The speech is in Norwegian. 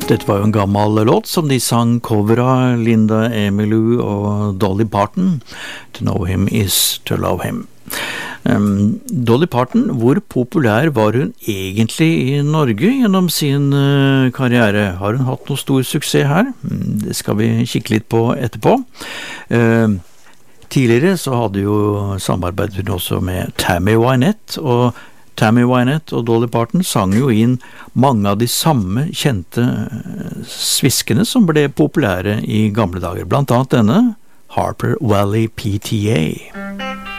Dette var jo en gammel låt som de sang cover av Linda Emilou og Dolly Parton. To know him is to love him. Dolly Parton, hvor populær var hun egentlig i Norge gjennom sin karriere? Har hun hatt noe stor suksess her? Det skal vi kikke litt på etterpå. Tidligere så hadde jo samarbeidet hun også med Tammy Wynette, og Tammy Wynette og Dolly Parton sang jo inn mange av de samme kjente sviskene som ble populære i gamle dager, blant annet denne Harper Valley PTA.